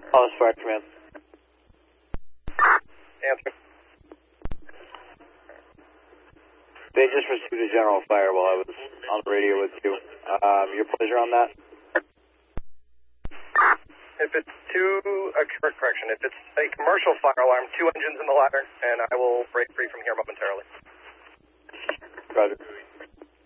Hollis Fire Command. Answer. They just received a general fire while I was on the radio with you. Your pleasure on that? If it's correction, if it's a commercial fire alarm, 2 engines in the ladder, and I will break free from here momentarily. Roger.